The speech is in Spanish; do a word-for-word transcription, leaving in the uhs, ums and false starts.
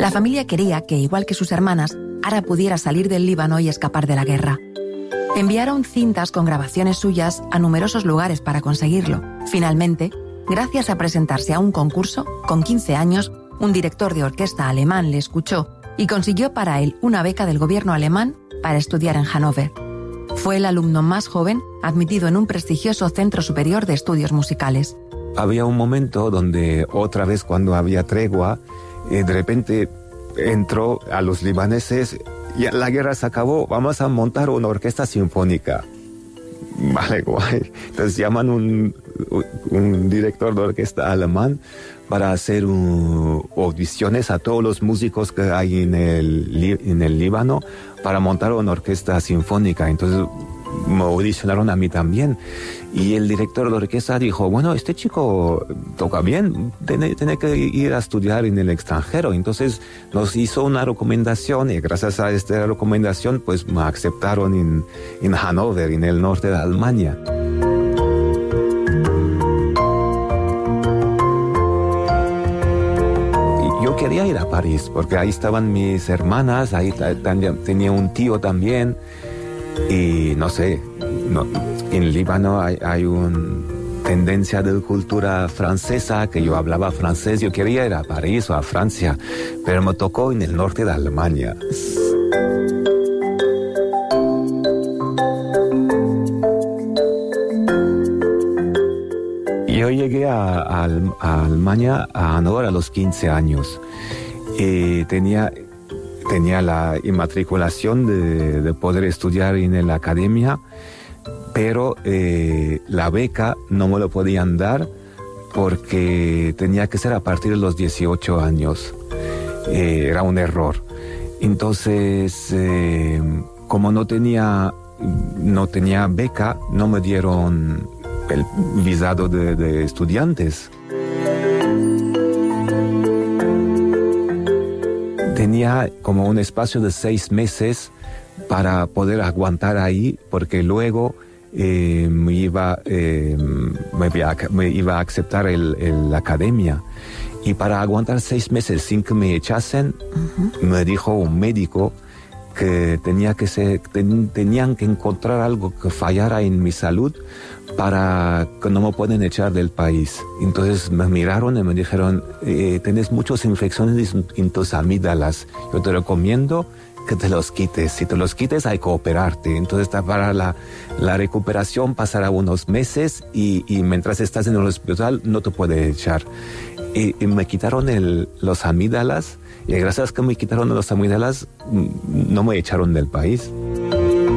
La familia quería que, igual que sus hermanas, Ara pudiera salir del Líbano y escapar de la guerra. Enviaron cintas con grabaciones suyas a numerosos lugares para conseguirlo. Finalmente, gracias a presentarse a un concurso, con quince años, un director de orquesta alemán le escuchó y consiguió para él una beca del gobierno alemán para estudiar en Hannover. Fue el alumno más joven admitido en un prestigioso centro superior de estudios musicales. Había un momento donde, otra vez cuando había tregua, eh, de repente entró a los libaneses, ya la guerra se acabó, vamos a montar una orquesta sinfónica. Vale, guay. Entonces llaman un, un director de orquesta alemán para hacer un, audiciones a todos los músicos que hay en el, en el Líbano para montar una orquesta sinfónica. Entonces me audicionaron a mí también. Y el director de la orquesta dijo, bueno, este chico toca bien, tiene, tiene que ir a estudiar en el extranjero. Entonces nos hizo una recomendación y gracias a esta recomendación pues me aceptaron en, en Hannover, en el norte de Alemania. Yo quería ir a París porque ahí estaban mis hermanas, ahí tenía un tío también. Y no sé, no, en Líbano hay, hay una tendencia de cultura francesa, que yo hablaba francés, yo quería ir a París o a Francia, pero me tocó en el norte de Alemania. Yo llegué a, a, a Alemania, a Hannover, a los quince años y tenía... Tenía la inmatriculación de, de poder estudiar en la academia, pero eh, la beca no me lo podían dar porque tenía que ser a partir de los dieciocho años. Eh, era un error. Entonces, eh, como no tenía, no tenía beca, no me dieron el visado de, de estudiantes. Tenía como un espacio de seis meses para poder aguantar ahí, porque luego eh, me, iba, eh, me, me iba a aceptar el, el, la academia. Y para aguantar seis meses sin que me echasen, uh-huh. me dijo un médico que, tenía que ser, ten, tenían que encontrar algo que fallara en mi salud para que no me pueden echar del país. Entonces me miraron y me dijeron, eh, tienes muchas infecciones en tus amígdalas, yo te recomiendo que te los quites. Si te los quites hay que operarte. Entonces para la, la recuperación pasará unos meses y, y mientras estás en el hospital no te puede echar. Y, y me quitaron el, los amígdalas y gracias a que me quitaron los amígdalas no me echaron del país.